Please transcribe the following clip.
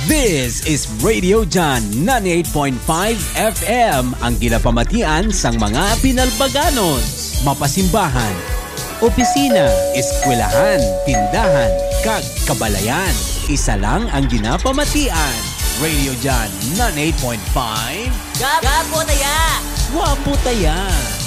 This is Radio Jan 98.5 FM, ang ginapamatian sang mga Pinalbaganos. Mapasimbahan, opisina, eskwelahan, tindahan, kag kabalayan. Isa lang ang ginapamatian. Radio Jan 98.5. Gapo taya! Wapo taya!